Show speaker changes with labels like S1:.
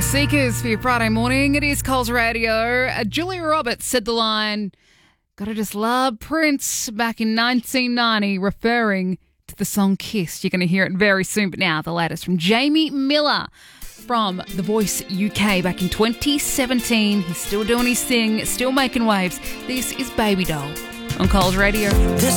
S1: Seekers for your Friday morning. It is Coles Radio. Julia Roberts said the line, "Gotta just love Prince," back in 1990, referring to the song Kiss. You're going to hear it very soon, but now the latest from Jamie Miller from The Voice UK back in 2017. He's still doing his thing, still making waves. This is Baby Doll on Coles Radio.